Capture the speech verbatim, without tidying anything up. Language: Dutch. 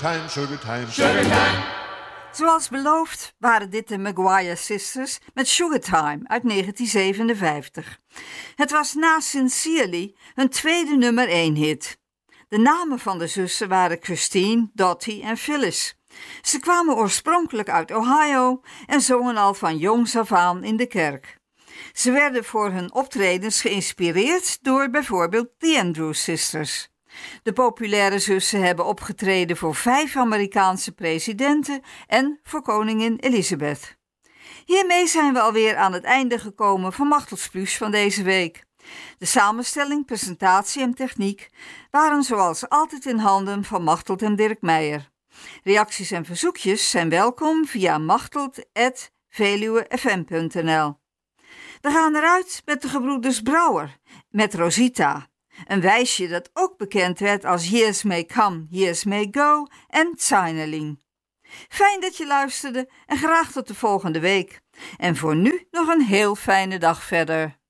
time, sugar time, sugar time. Zoals beloofd waren dit de Maguire Sisters met Sugar Time uit negentien zevenenvijftig. Het was na Sincerely hun tweede nummer één hit. De namen van de zussen waren Christine, Dottie en Phyllis. Ze kwamen oorspronkelijk uit Ohio en zongen al van jongs af aan in de kerk. Ze werden voor hun optredens geïnspireerd door bijvoorbeeld The Andrews Sisters. De populaire zussen hebben opgetreden voor vijf Amerikaanse presidenten en voor koningin Elizabeth. Hiermee zijn we alweer aan het einde gekomen van Machtelsplus van deze week. De samenstelling, presentatie en techniek waren zoals altijd in handen van Machteld en Dirk Meijer. Reacties en verzoekjes zijn welkom via machteld apenstaartje veluwe f m punt n l. We gaan eruit met de gebroeders Brouwer, met Rosita. Een wijsje dat ook bekend werd als Years May Come, Years May Go en Zainerling. Fijn dat je luisterde en graag tot de volgende week. En voor nu nog een heel fijne dag verder.